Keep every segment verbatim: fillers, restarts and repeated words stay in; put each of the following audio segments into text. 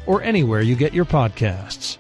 or anywhere you get your podcasts.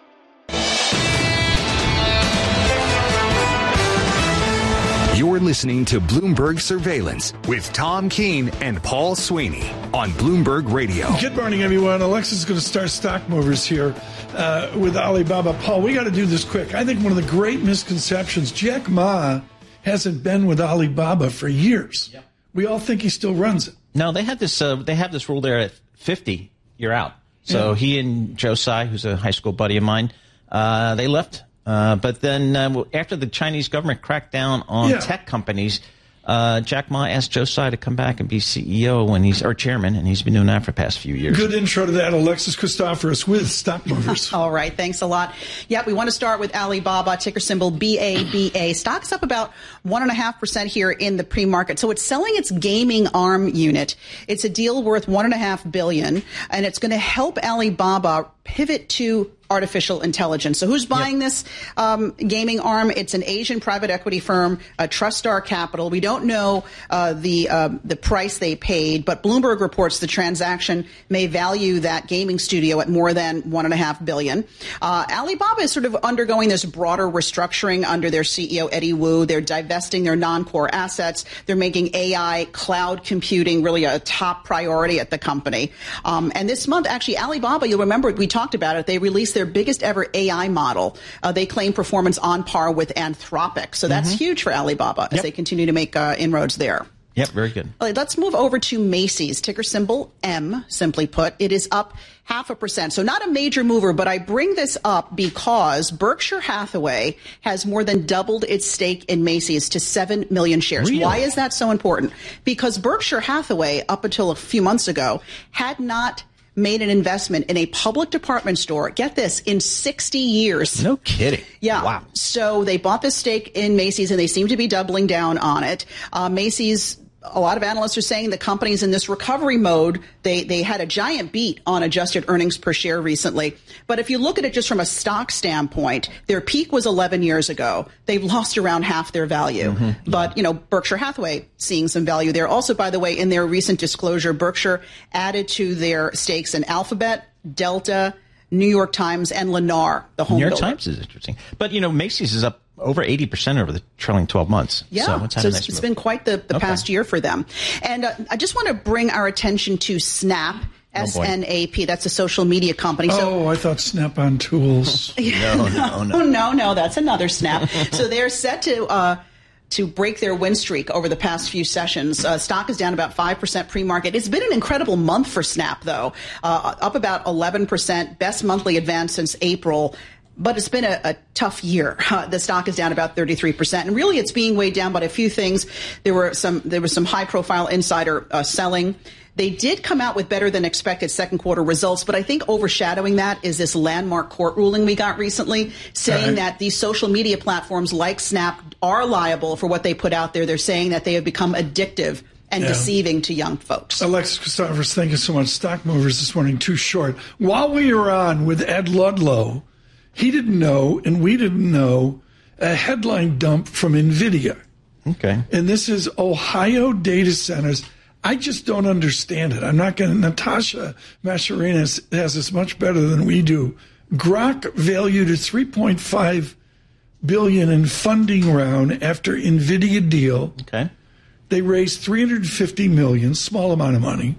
You're listening to Bloomberg Surveillance with Tom Keene and Paul Sweeney on Bloomberg Radio. Good morning, everyone. Alexa's going to start Stock Movers here uh, with Alibaba. Paul, we got to do this quick. I think one of the great misconceptions, Jack Ma hasn't been with Alibaba for years. Yep. We all think he still runs it. No, they have this. Uh, they have this rule there at fifty. You're out. So yeah. He and Joe Tsai, who's a high school buddy of mine, uh, they left. Uh, but then uh, after the Chinese government cracked down on yeah. tech companies, uh, Jack Ma asked Joe Tsai to come back and be C E O when he's or chairman, and he's been doing that for the past few years. Good intro to that, Alexis Christoforous with Stock Movers. All right, thanks a lot. Yeah, we want to start with Alibaba, ticker symbol B A B A. Stock's up about one and a half percent here in the pre-market. So it's selling its gaming arm unit. It's a deal worth one and a half billion, and it's going to help Alibaba pivot to artificial intelligence. So who's buying yep. this um, gaming arm? It's an Asian private equity firm, uh, TrustStar Capital. We don't know uh, the uh, the price they paid, but Bloomberg reports the transaction may value that gaming studio at more than one and a half billion. Uh, Alibaba is sort of undergoing this broader restructuring under their C E O Eddie Wu. They're divesting their non-core assets. They're making A I, cloud computing, really a top priority at the company. Um, and this month, actually, Alibaba, you'll remember we talked about it. They released their biggest ever A I model. Uh, they claim performance on par with Anthropic. So that's mm-hmm. huge for Alibaba as yep. they continue to make uh, inroads there. Yep, very good. All right, let's move over to Macy's, ticker symbol M, simply put. It is up half a percent. So not a major mover, but I bring this up because Berkshire Hathaway has more than doubled its stake in Macy's to seven million shares. Really? Why is that so important? Because Berkshire Hathaway, up until a few months ago, had not made an investment in a public department store, get this, in sixty years. No kidding. Yeah. Wow. So they bought this stake in Macy's, and they seem to be doubling down on it. Uh, Macy's, a lot of analysts are saying the company's in this recovery mode. They they had a giant beat on adjusted earnings per share recently. But if you look at it just from a stock standpoint, their peak was eleven years ago. They've lost around half their value. Mm-hmm. But, you know, Berkshire Hathaway seeing some value there. Also, by the way, in their recent disclosure, Berkshire added to their stakes in Alphabet, Delta, New York Times, and Lennar, the home New York builder. Times is interesting. But, you know, Macy's is up over eighty percent over the trailing twelve months. Yeah, so it's, so nice it's, it's move. been quite the, the okay. past year for them. And uh, I just want to bring our attention to Snap, S N A P. That's a social media company. Oh, So, I thought Snap-on Tools. no, no, no. no, no, that's another Snap. So they're set to uh, to break their win streak over the past few sessions. Uh, stock is down about five percent pre-market. It's been an incredible month for Snap, though, uh, up about eleven percent, best monthly advance since April. But it's been a, a tough year. Uh, the stock is down about thirty-three percent. And really, it's being weighed down by a few things. There were some there was some high-profile insider uh, selling. They did come out with better than expected second quarter results, but I think overshadowing that is this landmark court ruling we got recently saying right. that these social media platforms like Snap are liable for what they put out there. They're saying that they have become addictive and yeah. deceiving to young folks. Alexis Christoforous, thank you so much. Stock Movers this morning, too short. While we were on with Ed Ludlow, he didn't know, and we didn't know, a headline dump from NVIDIA. Okay. And this is Ohio data centers. I just don't understand it. I'm not going to. Natasha Mascarenhas has this much better than we do. Grok valued at three point five billion dollars in funding round after NVIDIA deal. Okay. They raised three hundred fifty million dollars, small amount of money.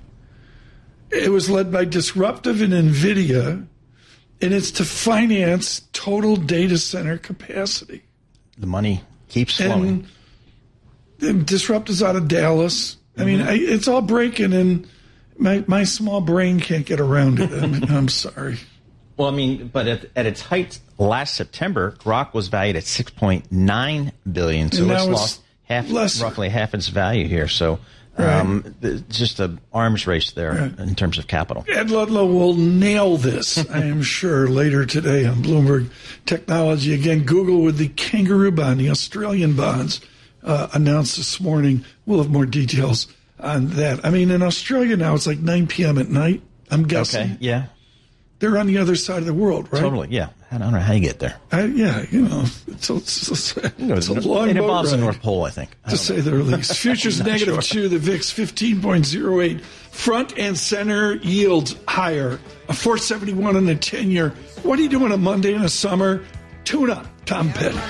It was led by Disruptive and NVIDIA. And it's to finance total data center capacity. The money keeps flowing. And Disrupt is out of Dallas. I mm-hmm. mean, I, it's all breaking, and my my small brain can't get around it. I mean, I'm sorry. Well, I mean, but at, at its height last September, Grok was valued at six point nine billion dollars. So it's lost half, lesser. roughly half its value here. So um, right. just an arms race there right. in terms of capital. Ed Ludlow will nail this, I am sure, later today on Bloomberg Technology. Again, Google with the kangaroo bond, the Australian bonds, uh, announced this morning. We'll have more details on that. I mean, in Australia now, it's like nine p.m. at night, I'm guessing. Okay, yeah. They're on the other side of the world, right? Totally, yeah. I don't know how you get there. I, yeah, you know, it's, it's, it's, it's a long It boat involves ride, the North Pole, I think. I to don't say know. the least. Futures negative sure. two, the V I X fifteen point oh eight. Front and center yields higher. A four seventy-one and a ten-year. What are you doing a Monday in the summer? Tune up, Tom Petty.